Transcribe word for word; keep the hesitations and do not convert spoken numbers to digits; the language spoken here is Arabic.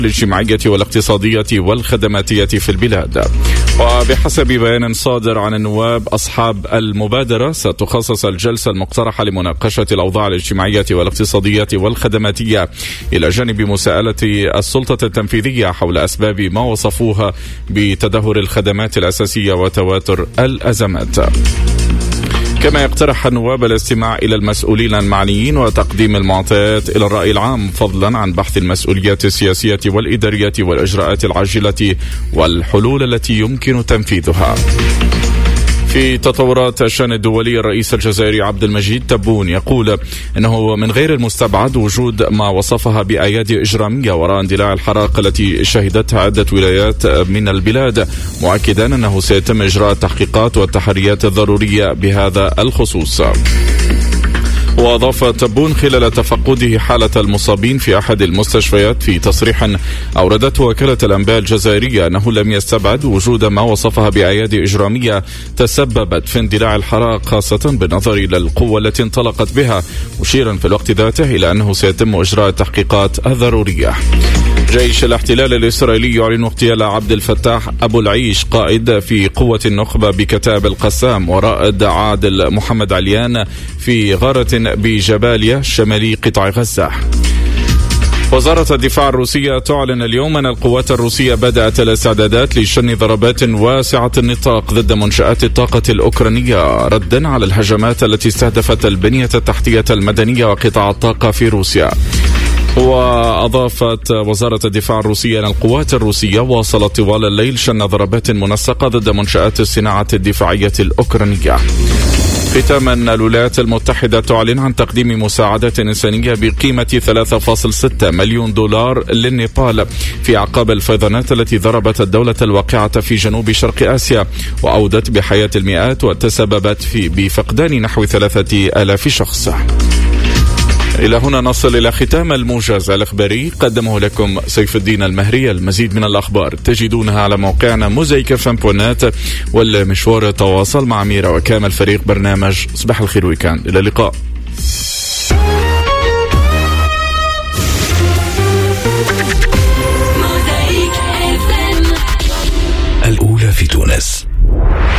الاجتماعية والاقتصادية والخدماتية في البلاد. وبحسب بيان صادر عن النواب أصحاب المبادرة، ستخصص الجلسة المقترحة لمناقشة الأوضاع الاجتماعية والاقتصادية والخدماتية إلى جانب مساءلة السلطة التنفيذية حول أسباب ما وصفوها بتدهور الخدمات الأساسية وتواتر الأزمات. كما يقترح النواب الاستماع إلى المسؤولين المعنيين وتقديم المعطيات إلى الرأي العام، فضلا عن بحث المسؤوليات السياسية والإدارية والإجراءات العاجلة والحلول التي يمكن تنفيذها. في تطورات الشأن الدولي، الرئيس الجزائري عبد المجيد تبون يقول إنه من غير المستبعد وجود ما وصفها بأيادي إجرامية وراء اندلاع الحرائق التي شهدتها عدة ولايات من البلاد، مؤكدا أنه سيتم إجراء التحقيقات والتحريات الضرورية بهذا الخصوص. وأضاف تبون خلال تفقده حالة المصابين في أحد المستشفيات في تصريح أوردته وكالة الأنباء الجزائرية أنه لم يستبعد وجود ما وصفها بأيادي إجرامية تسببت في اندلاع الحرائق، خاصة بالنظر إلى القوة التي انطلقت بها، مشيرا في الوقت ذاته إلى أنه سيتم إجراء التحقيقات الضرورية. جيش الاحتلال الإسرائيلي يعلن اغتيال عبد الفتاح أبو العيش، قائد في قوة النخبة بكتائب القسام، ورائد عادل محمد عليان في غارة بجباليا شمالي قطاع غزة. وزارة الدفاع الروسية تعلن اليوم أن القوات الروسية بدأت الاستعدادات لشن ضربات واسعة النطاق ضد منشآت الطاقة الأوكرانية، ردا على الهجمات التي استهدفت البنية التحتية المدنية وقطاع الطاقة في روسيا. وأضافت وزارة الدفاع الروسية أن القوات الروسية واصلت طوال الليل شن ضربات منسقة ضد منشآت الصناعة الدفاعية الأوكرانية. ختاما، الولايات المتحدة تعلن عن تقديم مساعدة إنسانية بقيمة ثلاثة فاصلة ستة مليون دولار للنيبال في أعقاب الفيضانات التي ضربت الدولة الواقعة في جنوب شرق آسيا وأودت بحياة المئات وتسببت في بفقدان نحو ثلاثة آلاف شخص. إلى هنا نصل إلى ختام الموجز الإخباري، قدمه لكم سيف الدين المهري. المزيد من الأخبار تجدونها على موقعنا موزايك اف ام دوت نت، والمشوار تواصل مع أميرة وكامل فريق برنامج صباح الخير ويكاند. إلى اللقاء.